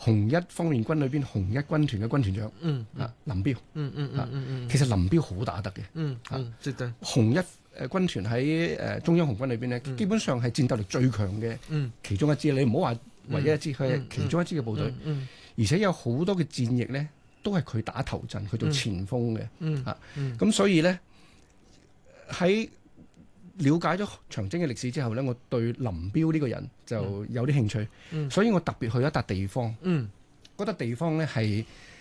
紅一方面軍裏邊紅一軍團嘅軍團長林彪。其實林彪好打得嘅。 絕對。 紅一軍團喺中央紅軍裏邊呢，基本上係戰鬥力最強嘅其中一支。你唔好話唯一一支，佢係其中一支嘅部隊。而且有好多嘅戰役呢，都係佢打頭陣，佢做前鋒嘅。咁所以呢，喺了解咗長征嘅歷史之後呢，我對林彪呢個人就有啲興趣。所以我特別去一笪地方。嗰笪地方呢，係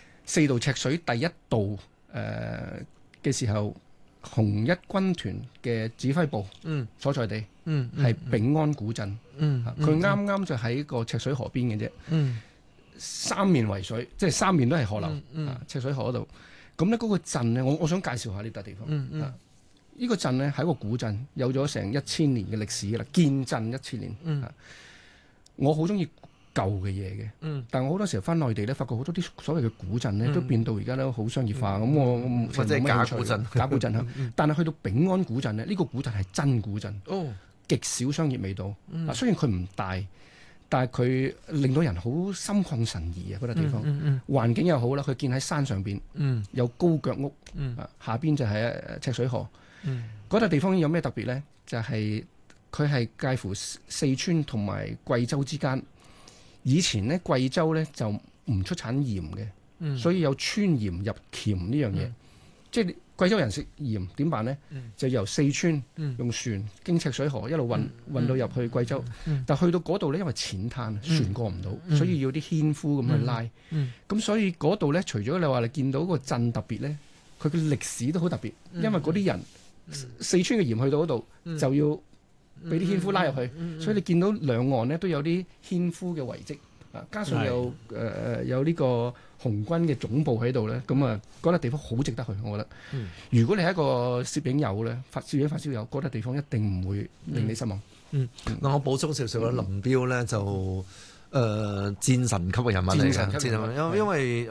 4道赤水第一道嘅時候，紅一軍團嘅指揮部所在地係丙安古鎮。佢啱啱就喺個赤水河邊嘅啫。三面圍水，即係三面都係河流。赤水河嗰度，咁呢嗰個鎮呢，我想介紹下呢笪地方。呢個鎮呢係一個古鎮，有咗成1000年嘅歷史㗎啦，建鎮1000年。我好中意舊嘅嘢嘅，但係我好多時候翻內地咧，發覺好多啲所謂嘅古鎮咧，都變到而家都好商業化。咁我或者係假古鎮， 假古鎮嚇。但係去到丙安古鎮咧，呢個古鎮係真古鎮，極少商業味道。雖然佢唔大，但係佢令到人好心曠神怡啊！嗰笪地方環境又好啦，佢建喺山上邊，有高腳屋，下邊就係赤水河。嗰笪地方有咩特別咧？就係佢係介乎四川同埋貴州之間。以前呢，貴州呢就唔出產鹽嘅，所以有川鹽入黔呢樣嘢。即係貴州人食鹽點辦呢？就由四川用船經赤水河一路運到入去貴州。但去到嗰度呢，因為淺灘，船過唔到，所以要啲縴夫咁去拉。咁所以嗰度呢，除咗你話你見到個鎮特別呢，佢嘅歷史都好特別，因為嗰啲人四川嘅鹽去到嗰度就要俾啲縴夫拉入去，所以你見到兩岸呢都有啲縴夫嘅遺跡，加上有呢個紅軍嘅總部喺度咧，咁啊嗰笪地方好值得去，我覺得。如果你係一個攝影友咧，攝影發燒友，嗰笪地方一定唔會令你失望。 嗱，我補充少少啦，林彪咧就戰神級嘅人物嚟嘅，因為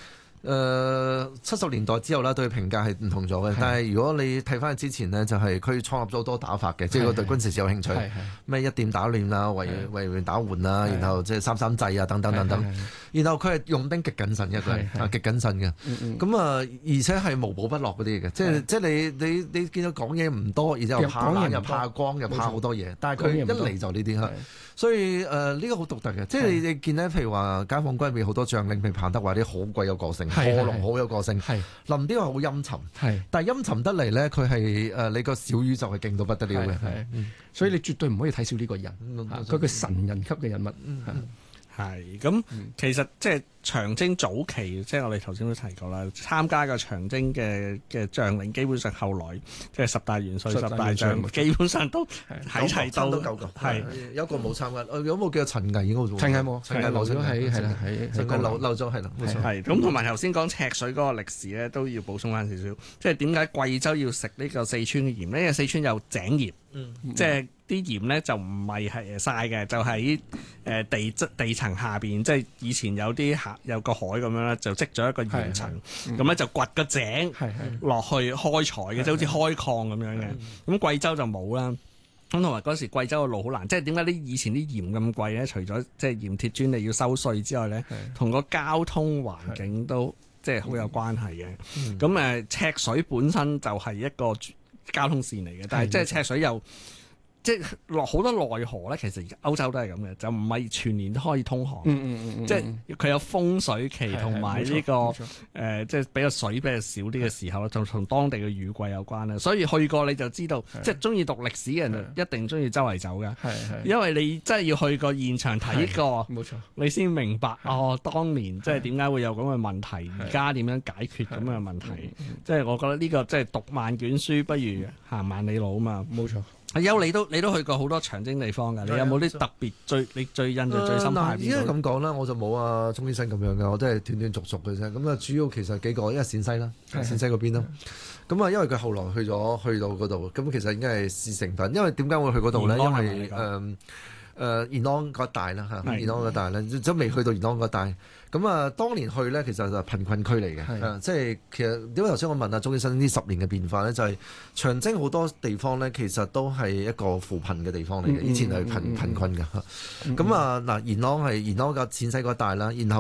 70年代之後啦，對佢評價係唔同咗嘅。但係如果你睇翻之前呢，就係佢創立咗好多打法嘅，即係佢對軍事有興趣，咩一店打亂啦，圍打援啦，然後即係三制啊，等等等等。然後佢係用兵極謹慎嘅，佢係極謹慎嘅。咁啊，而且係無寶不落嗰啲嘅，即係你見到講嘢唔多，而且又怕冷又怕光又怕好多嘢，但係佢一嚟就呢啲。所以呢個好獨特嘅，即係你見咧，譬如話解放軍入面好多將領，譬如彭德懷啲好鬼有個性，賀龍好有個性，林彪係好陰沉，但係陰沉得嚟咧，佢係你個小宇宙係勁到不得了嘅， 所以你絕對唔可以睇小呢個人，佢個神人級嘅人物。 係咁，其實即係長征早期，即係我哋頭先都提過啦，參加過長征嘅將領，基本上後來即係10大元帥、10大將，基本上都喺齊到， 都9個。係有一個冇參加，有冇叫陳毅應該？ 陳毅冇，陳毅留咗喺係啦， 陳毅留咗係啦，冇錯。 係咁，同埋頭先講赤水嗰個歷史咧，都要補充翻少少，即係點解貴州要食呢個四川嘅鹽呢？因為四川有井鹽，即係啲鹽咧就唔係曬嘅，就喺地層下邊，即係以前有個海咁樣咧，就積咗一個鹽層，咁咧就掘個井落去開採嘅，即係好似開礦咁樣嘅。咁貴州就冇啦。咁同埋嗰時貴州嘅路好難，即係點解以前啲鹽咁貴咧？除咗即係鹽鐵專利要收稅之外咧，同個交通環境都即係好有關係嘅。咁赤水本身就係一個交通線嚟嘅，但係即係赤水又即係落好多內河咧，其實而家歐洲都係咁嘅，就唔係全年都可以通航。即係佢有豐水期同埋呢個即係比較水比較少啲嘅時候，就同當地嘅雨季有關啦。所以去過你就知道，即係中意讀歷史嘅人就一定中意周圍走嘅。因為你真係要去過現場睇過，冇錯，你先明白當年即係點解會有咁嘅問題，而家點樣解決咁嘅問題。即係我覺得呢個即係讀萬卷書不如行萬里路啊嘛。冇錯。阿優，你都去過好多長征地方㗎，你有冇啲特別你最印象最深刻係邊度？ 應該咁講啦，我就冇啊鐘醫生咁樣嘅，我都係斷斷續續嘅啫。咁啊，主要其實幾個，一係陝西啦，陝西嗰邊啦。咁啊，因為佢後來去到嗰度，咁其實應該係試成品。因為點解會去嗰度咧？因為延安嗰一帶啦嚇，延安嗰一帶咧，都未去到延安嗰一帶。咁啊，當年去咧，其實就係貧困區嚟嘅，即係其實點解頭先我問啊鐘醫生呢10年嘅變化咧，就係長征好多地方咧，其實都係一個扶貧嘅地方嚟嘅，以前係貧困嘅。咁啊嗱，延安嘅陝西嗰一帶啦，然後